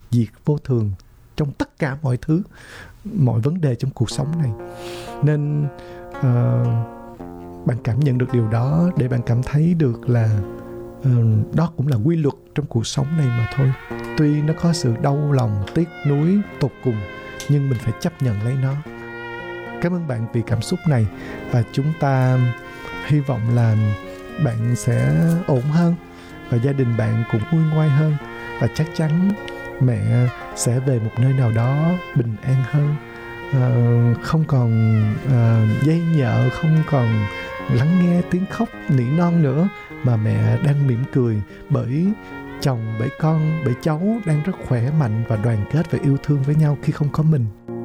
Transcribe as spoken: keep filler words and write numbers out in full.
diệt vô thường trong tất cả mọi thứ, mọi vấn đề trong cuộc sống này. Nên uh, bạn cảm nhận được điều đó để bạn cảm thấy được là uh, đó cũng là quy luật trong cuộc sống này mà thôi. Tuy nó có sự đau lòng, tiếc nuối tột cùng, nhưng mình phải chấp nhận lấy nó. Cảm ơn bạn vì cảm xúc này, và chúng ta hy vọng là bạn sẽ ổn hơn và gia đình bạn cũng vui ngoai hơn, và chắc chắn mẹ sẽ về một nơi nào đó bình an hơn, à, không còn à, dây nhợ, không còn lắng nghe tiếng khóc nỉ non nữa, mà mẹ đang mỉm cười bởi chồng, bởi con, bởi cháu đang rất khỏe mạnh và đoàn kết và yêu thương với nhau khi không có mình.